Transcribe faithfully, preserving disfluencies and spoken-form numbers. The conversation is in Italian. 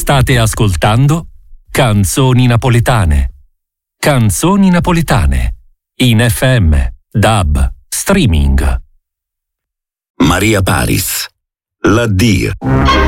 State ascoltando Canzoni Napoletane. Canzoni Napoletane. In F M, D A B, streaming. Maria Paris, l'addio.